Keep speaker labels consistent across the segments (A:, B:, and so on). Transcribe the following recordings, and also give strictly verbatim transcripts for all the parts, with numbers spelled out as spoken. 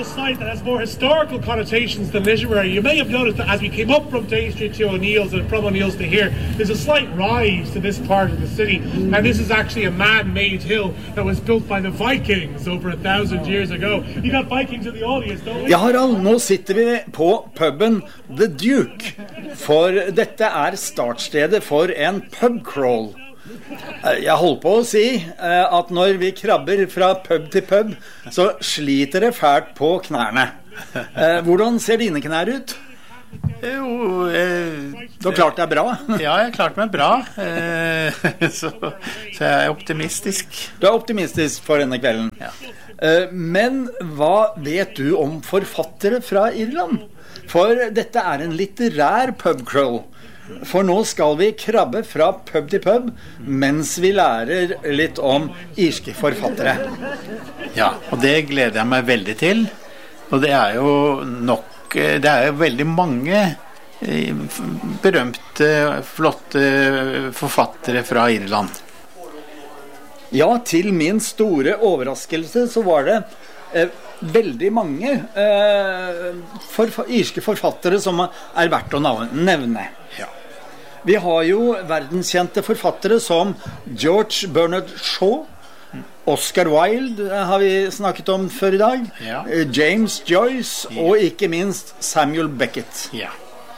A: site that has more historical connotations than literary. You may have noticed that as we came up from Day Street to O'Neill's and from O'Neill's to here, there's a slight rise to this part of the city. And this is actually a man-made hill that was built by the Vikings over a thousand years ago. You got Vikings in the audience, don't we?
B: Ja, Harald, nå sitter vi på puben The Duke, for dette er startstedet for en pubcrawl. Jeg holder på å si at når vi krabber fra pub til pub, så sliter det fælt på knærne. Hvordan ser dine knær ut?
C: Jo, eh,
B: du har klart deg bra?
C: Ja, jeg har klart meg bra, eh, så, så jeg er optimistisk.
B: Du er optimistisk for denne kvelden.
C: Ja.
B: Eh, men hva vet du om forfattere fra Irland? For dette er en litterær pubcrawl. For nå skal vi krabbe fra pub til pub mens vi lærer litt om irske forfattere.
C: Ja, og det gleder jeg meg veldig til. Og det er jo nok, det er jo veldig mange berømte, flotte forfattere fra Irland.
B: Ja, til min store overraskelse så var det eh, veldig mange eh, forfa- irske forfattere som er verdt å nevne.
C: Ja.
B: Vi har jo verdenskjente forfattere som George Bernard Shaw, Oscar Wilde har vi snakket om før i dag,
C: Ja.
B: James Joyce og ikke minst Samuel Beckett.
C: Ja.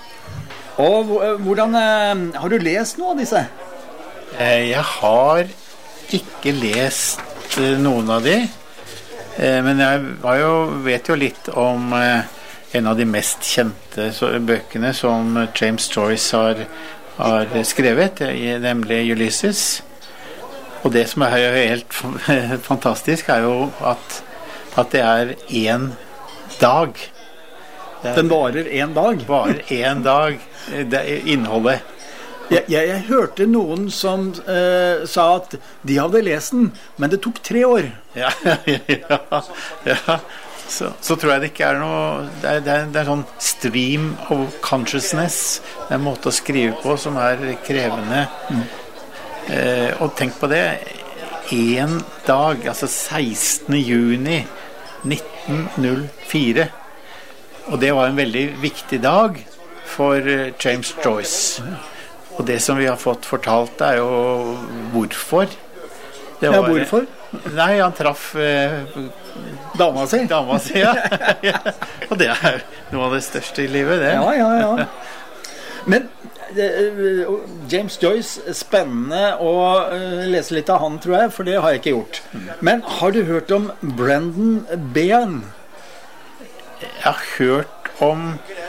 B: Og hvordan, har du lest noe av disse?
C: Jeg har ikke lest noen av de, men jeg har jo, vet jo litt om en av de mest kjente bøkene som James Joyce har, har skrevet, nemlig Ulysses. Og det som er helt fantastisk er jo at, at det er en dag. Det er,
B: Den varer en dag?
C: Varer en dag, det er innholdet.
B: Jeg, jeg, jeg hørte noen som eh, sa at de hadde lest den, men det tok tre år.
C: Ja, ja, ja. Så, så tror jeg det ikke er noe, det er, det er, det er sånn stream of consciousness, det er en måte å skrive på som er krevende. Mm. Eh, og tenk på det, en dag, altså sekstende juni nitten null fire, og det var en veldig viktig dag for James Joyce. Og det som vi har fått fortalt er jo hvorfor. Det var,
B: ja, hvorfor?
C: Nei, han traff eh,
B: dama si.
C: Dama si, ja. Ja. Og det er noe av det største i livet, det.
B: Ja, ja, ja. Men uh, James Joyce, spennende å uh, lese litt av han, tror jeg, for det har jeg ikke gjort. Men har du hørt om Brendan Behan?
C: Jeg har hørt om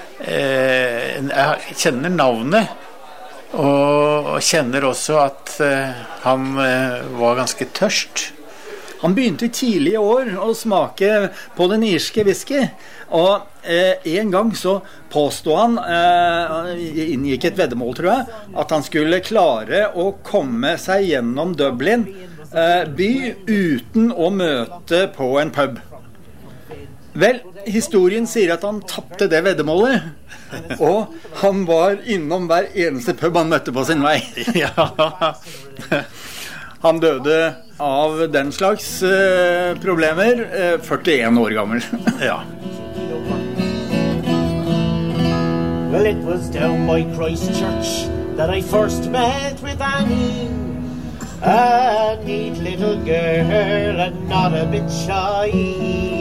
C: eh, jeg kjenner navnet, og kjenner også at eh, han eh, var ganske tørst.
B: Han begynte tidlig i år å smake på den irske whisky, og eh, en gang så påstod han, eh, inngikk et veddemål tror jeg, at han skulle klare å komme seg gjennom Dublin eh, by uten å møte på en pub. Vel, historien sier at han tappte det veddemålet, og han var innom hver eneste pub han møtte på sin vei.
C: Ja.
B: Han døde av den slags uh, problemer, uh, førtien år gammel.
C: Ja.
D: Well, it was down by Christchurch that I first met with Annie, a neat little girl and not a bit shy.